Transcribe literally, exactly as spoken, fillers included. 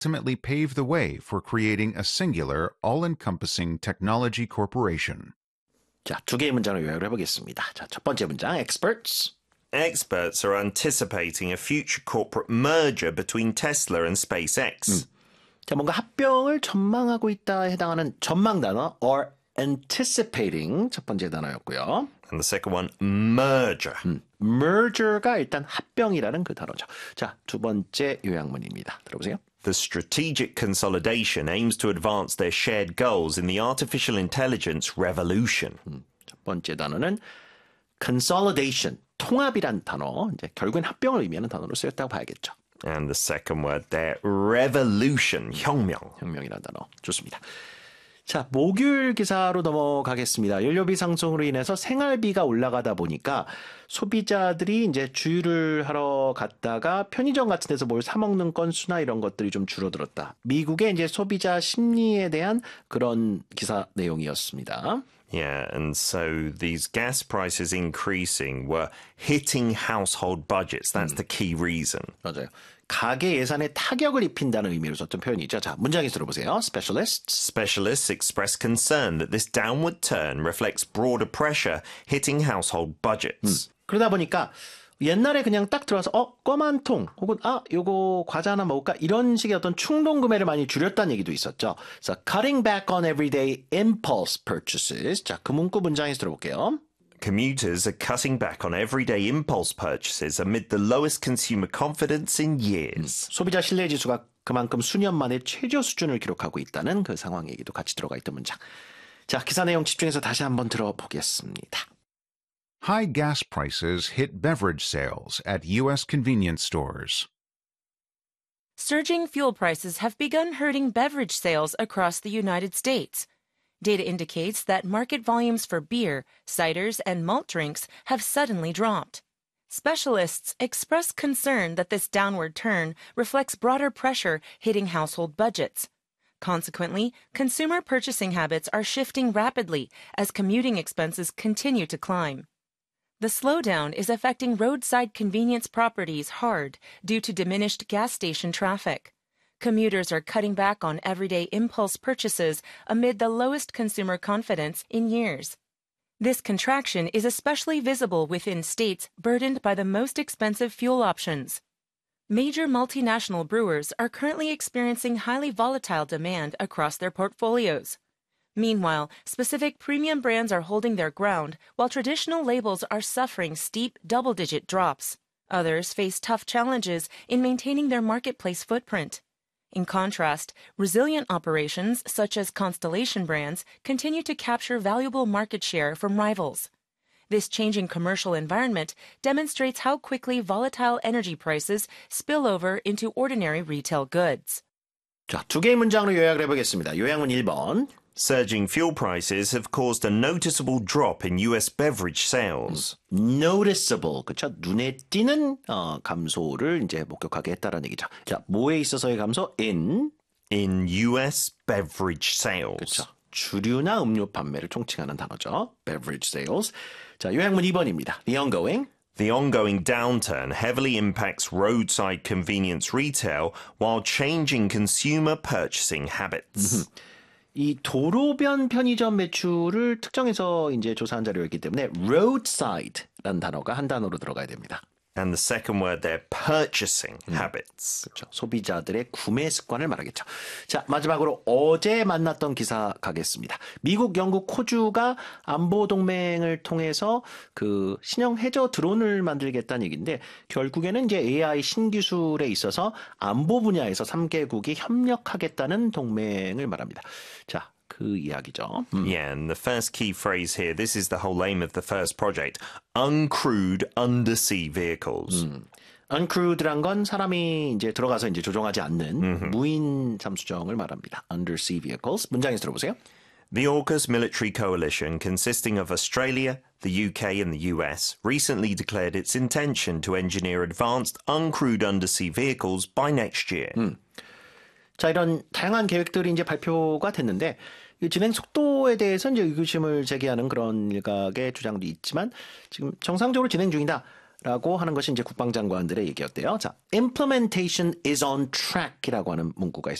ultimately pave the way for creating a singular, all-encompassing technology corporation. 자, 두 개의 문장을 요약을 해보겠습니다. 자, 첫 번째 문장, experts. Experts are anticipating a future corporate merger between Tesla and SpaceX. 음. 자, 뭔가 합병을 전망하고 있다에 해당하는 전망 단어 or anticipating 첫 번째 단어였고요. And the second one, merger. 음, merger가 일단 합병이라는 그 단어죠. 자, 두 번째 요약문입니다. 들어보세요. The strategic consolidation aims to advance their shared goals in the artificial intelligence revolution. 음, 첫 번째 단어는 consolidation, 통합이란 단어, 이제 결국엔 합병을 의미하는 단어로 쓰였다고 봐야겠죠. And the second word there, revolution, 혁명. 혁명이라는 단어. 좋습니다. 자, 목요일 기사로 넘어가겠습니다. 연료비 상승으로 인해서 생활비가 올라가다 보니까 소비자들이 이제 주유를 하러 갔다가 편의점 같은 데서 뭘 사 먹는 건수나 이런 것들이 좀 줄어들었다. 미국의 이제 소비자 심리에 대한 그런 기사 내용이었습니다. Yeah, and so these gas prices increasing were hitting household budgets. That's the key reason. 맞아요. 가계 예산에 타격을 입힌다는 의미로 썼던 표현이죠. 자, 문장에서 들어보세요. Specialists. Specialists express concern that this downward turn reflects broader pressure hitting household budgets. 음, 그러다 보니까 옛날에 그냥 딱 들어와서 어, 껌 한 통 혹은 아, 요거 과자 하나 먹을까? 이런 식의 어떤 충동 구매를 많이 줄였다는 얘기도 있었죠. 그래서 cutting back on everyday impulse purchases. 자, 그 문구 문장에서 들어볼게요. Commuters are cutting back on everyday impulse purchases amid the lowest consumer confidence in years. 소비자 신뢰 지수가 그만큼 수년 만에 최저 수준을 기록하고 있다는 그 상황 얘기도 같이 들어가 있던 문장. 자, 기사 내용 집중해서 다시 한번 들어보겠습니다. High gas prices hit beverage sales at U S convenience stores. Surging fuel prices have begun hurting beverage sales across the United States. Data indicates that market volumes for beer, ciders, and malt drinks have suddenly dropped. Specialists express concern that this downward turn reflects broader pressure hitting household budgets. Consequently, consumer purchasing habits are shifting rapidly as commuting expenses continue to climb. The slowdown is affecting roadside convenience properties hard due to diminished gas station traffic. Commuters are cutting back on everyday impulse purchases amid the lowest consumer confidence in years. This contraction is especially visible within states burdened by the most expensive fuel options. Major multinational brewers are currently experiencing highly volatile demand across their portfolios. Meanwhile, specific premium brands are holding their ground, while traditional labels are suffering steep double-digit drops. Others face tough challenges in maintaining their marketplace footprint. In contrast, resilient operations such as Constellation brands continue to capture valuable market share from rivals. This changing commercial environment demonstrates how quickly volatile energy prices spill over into ordinary retail goods. 자, 두 개의 문장으로 요약을 해보겠습니다. 요약문 일 번. Surging fuel prices have caused a noticeable drop in U S beverage sales. noticeable, 그렇죠? 눈에 띄는 어, 감소를 이제 목격하게 했다라는 얘기죠. 자, 뭐에 있어서의 감소? in in U S beverage sales. 그렇죠. 주류나 음료 판매를 총칭하는 단어죠. beverage sales. 자, 요약문 이 번입니다. The ongoing The ongoing downturn heavily impacts roadside convenience retail while changing consumer purchasing habits. 이 도로변 편의점 매출을 특정해서 이제 조사한 자료였기 때문에 roadside라는 단어가 한 단어로 들어가야 됩니다. And the second word there, purchasing 음, habits. 그렇죠. 소비자들의 구매 습관을 말하겠죠. 자, 마지막으로 어제 만났던 기사 가겠습니다. 미국, 영국, 호주가 안보 동맹을 통해서 그 신형 해저 드론을 만들겠다는 얘기인데 결국에는 이제 에이아이 신기술에 있어서 안보 분야에서 삼 개국이 협력하겠다는 동맹을 말합니다. 자, 그 이야기죠. 음. Yeah, and the first key phrase here, this is the whole aim of the first project, uncrewed undersea vehicles. 음. uncrewed란 건 사람이 이제 들어가서 이제 조종하지 않는 mm-hmm. 무인 잠수정을 말합니다. undersea vehicles. 문장에서 들어보세요. The AUKUS military coalition, consisting of Australia, the U K and the U S, recently declared its intention to engineer advanced uncrewed undersea vehicles by next year. 음. 자, 이런 다양한 계획들이 이제 발표가 됐는데 이 진행 속도에 대해서 이제 의구심을 제기하는 그런 일각의 주장도 있지만 지금 정상적으로 진행 중이다. 라고 하는 것이 이제 국방장관들의 얘기였대요. 자, implementation is on track이라고 하는 문구가 있습니다.